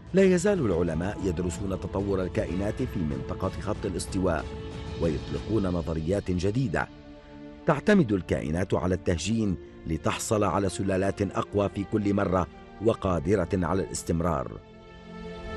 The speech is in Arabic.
لا يزال العلماء يدرسون تطور الكائنات في منطقة خط الاستواء، ويطلقون نظريات جديدة. تعتمد الكائنات على التهجين لتحصل على سلالات أقوى في كل مرة وقادرة على الاستمرار.